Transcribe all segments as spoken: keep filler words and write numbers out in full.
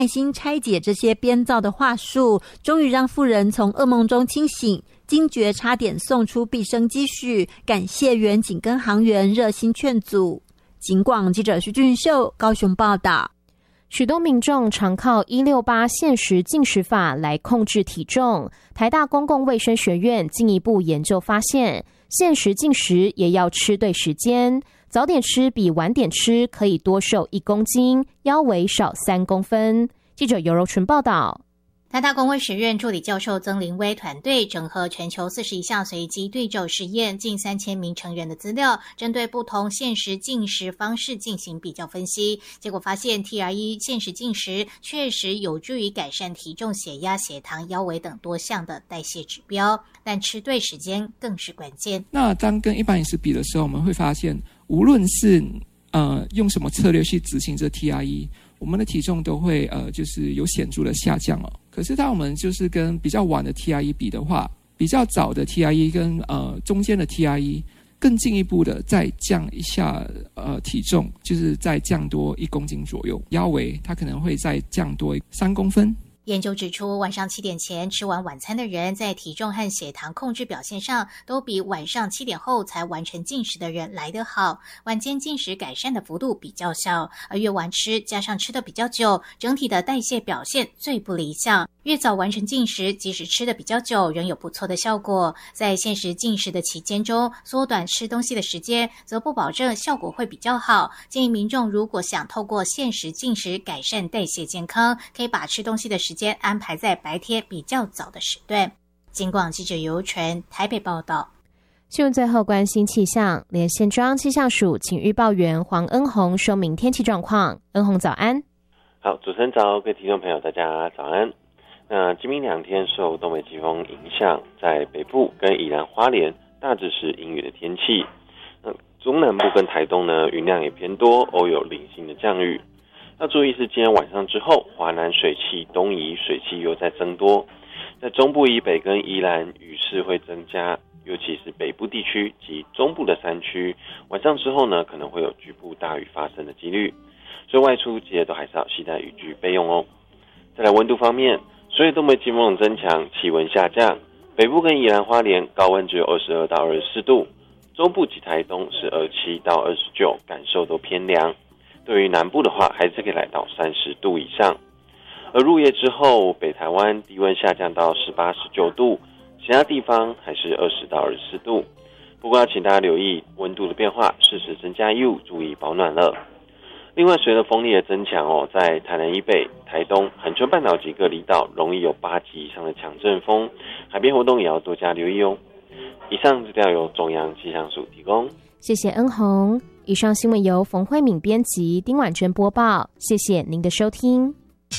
耐心拆解这些编造的话术，终于让妇人从噩梦中清醒，惊觉差点送出毕生积蓄，感谢远景跟航员热心劝阻。警广记者徐俊秀高雄报道。 许多民众常靠一六八限时进食法来控制体重，台大公共卫生学院进一步研究发现，限时进食也要吃对时间，早点吃比晚点吃可以多瘦一公斤，腰围少三公分。记者尤柔纯报道。 台大公卫学院助理教授曾林威团队整合全球四十一项随机对照实验，近三千名成人的资料，针对不同限时进食方式进行比较分析，结果发现 T R 一 限时进食确实有助于改善体重、血压、血糖、腰围等多项的代谢指标，但吃对时间更是关键。 那当跟一般饮食比的时候，我们会发现，无论是呃用什么策略去执行这 T R 一，我们的体重都会呃就是有显著的下降哦。可是当我们就是跟比较晚的 T R 一 比的话，比较早的 T R 一 跟呃中间的 T R 一 更进一步的再降一下呃体重，就是再降多一公斤左右，腰围它可能会再降多三公分。 研究指出，晚上七点前吃完晚餐的人，在体重和血糖控制表现上，都比晚上七点后才完成进食的人来得好。晚间进食改善的幅度比较小，而越晚吃加上吃的比较久，整体的代谢表现最不理想。越早完成进食，即使吃的比较久，仍有不错的效果。在限时进食的期间中，缩短吃东西的时间，则不保证效果会比较好。建议民众如果想透过限时进食改善代谢健康，可以把吃东西的时间安排在白天比较早的时段。警广记者尤纯台北报道。 新闻最后关心气象，连线中央气象署请预报员黄恩宏说明天气状况。恩宏早安。 好，主持人早，各位听众朋友大家早安。那今明两天受东北季风影响，在北部跟宜兰花莲大致是阴雨的天气。那中南部跟台东呢，云量也偏多，偶有零星的降雨。要注意是今天晚上之后，华南水汽东移，水汽又在增多。在中部以北跟宜兰雨势会增加，尤其是北部地区及中部的山区，晚上之后呢，可能会有局部大雨发生的几率。所以外出记得都还是要携带雨具备用哦。再来温度方面，所以东北季风增强，气温下降，北部跟宜兰花莲高温只有二十二到二十四度，中部及台东是二十七到二十九，感受都偏凉。对于南部的话，还是可以来到三十度以上。而入夜之后，北台湾低温下降到十八、十九度，其他地方还是二十到二十四度。不过要请大家留意温度的变化，适时增加衣物，注意保暖了。另外，随着风力的增强哦，在台南以北、台东、恒春半岛几个离岛容易有八级以上的强阵风，海边活动也要多加留意哦。以上资料由中央气象署提供。 谢谢恩宏。以上新闻由冯慧敏编辑，丁婉珍播报。谢谢您的收听。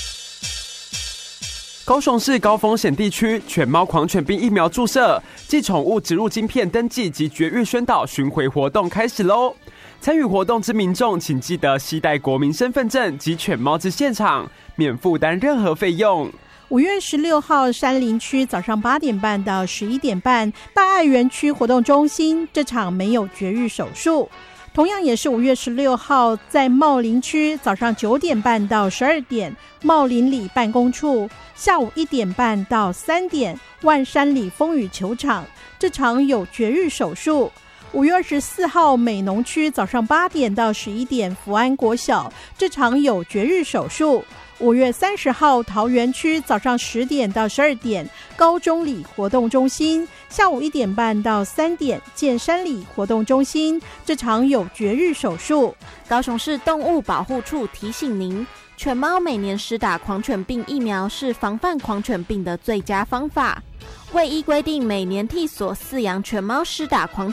高雄市高风险地区犬猫狂犬病疫苗注射暨宠物植入晶片登记及绝育宣导巡回活动开始喽！参与活动之民众，请记得携带国民身份证及犬猫至现场，免负担任何费用。 五月十六号，山林区早上八点半到十一点半，大爱园区活动中心这场没有绝育手术。同样也是五月十六号，在茂林区早上九点半到十二点，茂林里办公处；下午一点半到三点，万山里风雨球场这场有绝育手术。五月二十四号，美浓区早上八点到十一点，福安国小这场有绝育手术。五月三十号，桃园区早上十点到十二点，高中里活动中心；下午一点半到三点，建山里活动中心这场有绝育手术。 高雄市动物保护处提醒您，犬猫每年施打狂犬病疫苗是防范狂犬病的最佳方法。为依规定每年替所饲养犬猫施打狂